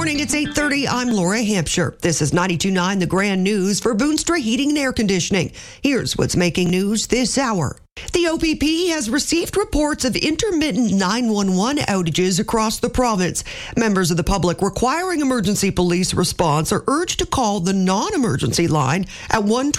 morning, it's 8:30. I'm Laura Hampshire. This is 92.9 The Grand News for Boonstra Heating and Air Conditioning. Here's what's making news this hour. The OPP has received reports of intermittent 911 outages across the province. Members of the public requiring emergency police response are urged to call the non-emergency line at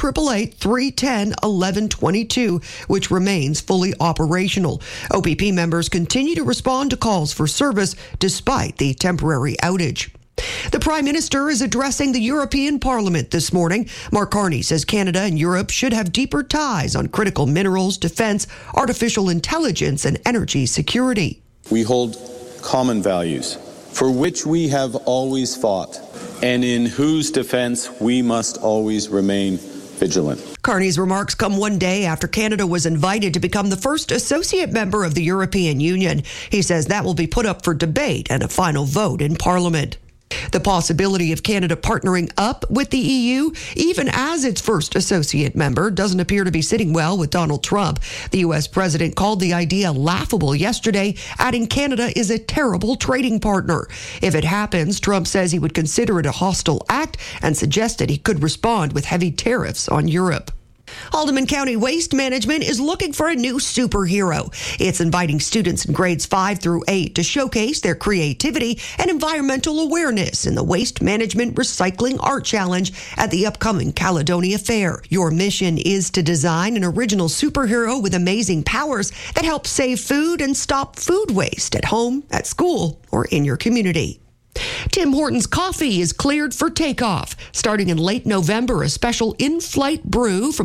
1-888-310-1122, which remains fully operational. OPP members continue to respond to calls for service despite the temporary outage. The Prime Minister is addressing the European Parliament this morning. Mark Carney says Canada and Europe should have deeper ties on critical minerals, defense, artificial intelligence, and energy security. We hold common values for which we have always fought and in whose defense we must always remain vigilant. Carney's remarks come one day after Canada was invited to become the first associate member of the European Union. He says that will be put up for debate and a final vote in Parliament. The possibility of Canada partnering up with the EU, even as its first associate member, doesn't appear to be sitting well with Donald Trump. The U.S. president called the idea laughable yesterday, adding Canada is a terrible trading partner. If it happens, Trump says he would consider it a hostile act and suggested he could respond with heavy tariffs on Europe. Haldimand County Waste Management is looking for a new superhero. It's inviting students in grades 5 through 8 to showcase their creativity and environmental awareness in the Waste Management Recycling Art Challenge at the upcoming Caledonia Fair. Your mission is to design an original superhero with amazing powers that help save food and stop food waste at home, at school, or in your community. Tim Hortons coffee is cleared for takeoff. Starting in late November, a special in-flight brew from